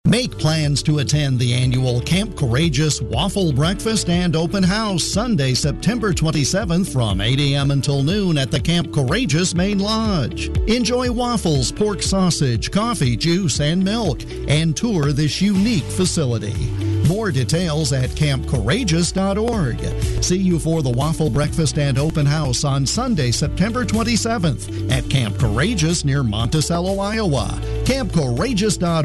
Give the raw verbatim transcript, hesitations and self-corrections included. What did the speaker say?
Make plans to attend the annual Camp Courageous Waffle Breakfast and Open House Sunday, September twenty-seventh from eight a.m. until noon at the Camp Courageous Main Lodge. Enjoy waffles, pork sausage, coffee, juice, and milk, and tour this unique facility. More details at camp courageous dot org. See you for the Waffle Breakfast and Open House on Sunday, September twenty-seventh at Camp Courageous near Monticello, Iowa. camp courageous dot org.